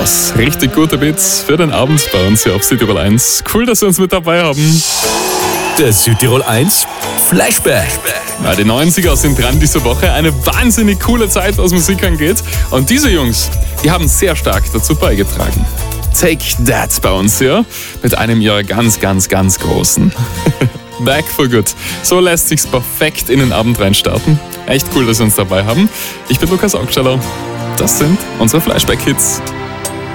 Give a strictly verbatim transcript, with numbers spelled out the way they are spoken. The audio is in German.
raus. Richtig gute Beats für den Abend bei uns hier auf Südtirol eins. Cool, dass Sie uns mit dabei haben. Der Südtirol eins Flashback. Ja, die neunziger sind dran diese Woche. Eine wahnsinnig coole Zeit, was Musik angeht. Und diese Jungs, die haben sehr stark dazu beigetragen. Take That bei uns hier mit einem ihrer ganz, ganz, ganz großen. Back for Good. So lässt sich's perfekt in den Abend rein starten. Echt cool, dass Sie uns dabei haben. Ich bin Lukas Augsteller. Das sind unsere Flashback-Hits.